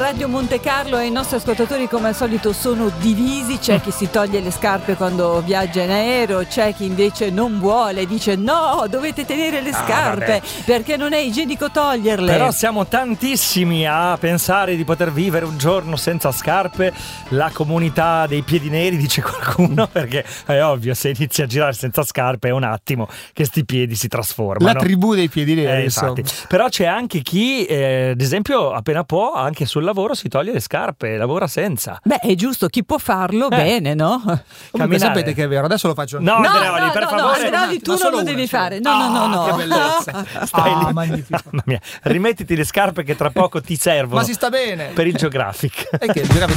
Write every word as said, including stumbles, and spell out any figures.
Radio Monte Carlo e i nostri ascoltatori come al solito sono divisi, c'è chi si toglie le scarpe quando viaggia in aereo, c'è chi invece non vuole, dice no, dovete tenere le scarpe ah, perché non è igienico toglierle. Però siamo tantissimi a pensare di poter vivere un giorno senza scarpe, la comunità dei piedi neri dice qualcuno, perché è ovvio, se inizi a girare senza scarpe è un attimo che sti piedi si trasformano. La tribù dei piedi neri, eh, infatti. Però c'è anche chi, eh, ad esempio, appena può, anche sul lavoro si toglie le scarpe, lavora senza. Beh, è giusto, chi può farlo eh. bene, no? Comunque sapete che è vero, adesso lo faccio. No, no, Andreoli, no, per no, favore. No, Andreoli, tu non lo devi fare. No, no, no, no. Che bellezza. Stai ah, lì. Magnifico. Mamma mia, rimettiti le scarpe che tra poco ti servono. Ma si sta bene. Per il Geographic. E che il Geographic